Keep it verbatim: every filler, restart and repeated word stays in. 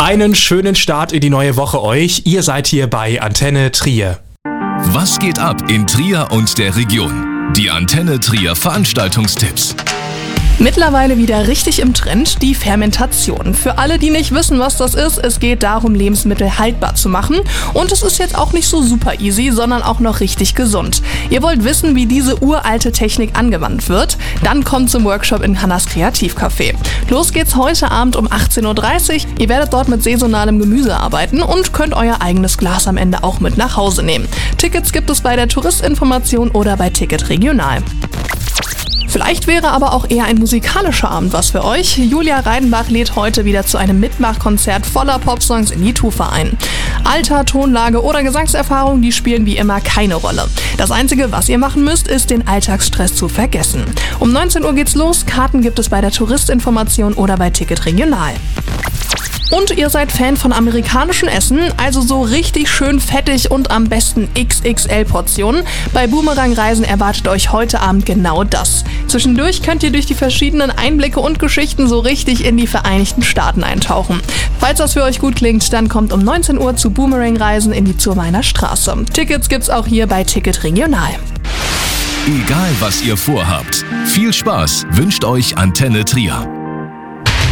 Einen schönen Start in die neue Woche euch. Ihr seid hier bei Antenne Trier. Was geht ab in Trier und der Region? Die Antenne Trier Veranstaltungstipps. Mittlerweile wieder richtig im Trend, die Fermentation. Für alle, die nicht wissen, was das ist, es geht darum, Lebensmittel haltbar zu machen. Und es ist jetzt auch nicht so super easy, sondern auch noch richtig gesund. Ihr wollt wissen, wie diese uralte Technik angewandt wird? Dann kommt zum Workshop in Hannas Kreativcafé. Los geht's heute Abend um achtzehn Uhr dreißig. Ihr werdet dort mit saisonalem Gemüse arbeiten und könnt euer eigenes Glas am Ende auch mit nach Hause nehmen. Tickets gibt es bei der Touristinformation oder bei Ticket Regional. Vielleicht wäre aber auch eher ein musikalischer Abend was für euch. Julia Reidenbach lädt heute wieder zu einem Mitmachkonzert voller Popsongs in die Tufa ein. Alter, Tonlage oder Gesangserfahrung, die spielen wie immer keine Rolle. Das Einzige, was ihr machen müsst, ist den Alltagsstress zu vergessen. Um neunzehn Uhr geht's los, Karten gibt es bei der Touristinformation oder bei Ticket Regional. Und ihr seid Fan von amerikanischem Essen, also so richtig schön fettig und am besten X X L-Portionen. Bei Boomerang Reisen erwartet euch heute Abend genau das. Zwischendurch könnt ihr durch die verschiedenen Einblicke und Geschichten so richtig in die Vereinigten Staaten eintauchen. Falls das für euch gut klingt, dann kommt um neunzehn Uhr zu Boomerang Reisen in die Zurmeiner Straße. Tickets gibt's auch hier bei Ticket Regional. Egal was ihr vorhabt, viel Spaß wünscht euch Antenne Trier.